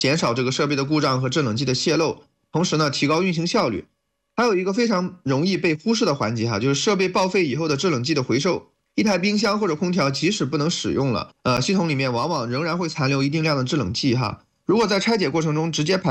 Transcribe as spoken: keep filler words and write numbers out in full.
减少这个设备的故障和制冷剂的泄漏，同时呢提高运行效率。还有一个非常容易被忽视的环节哈，就是设备报废以后的制冷剂的回收。一台冰箱或者空调即使不能使用了，呃，系统里面往往仍然会残留一定量的制冷剂哈。如果在拆解过程中直接排